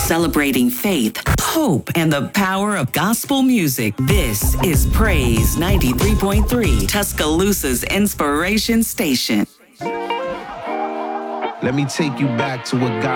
Celebrating faith, hope, and the power of gospel music. This is Praise 93.3, Tuscaloosa's inspiration station. Let me take you back to what God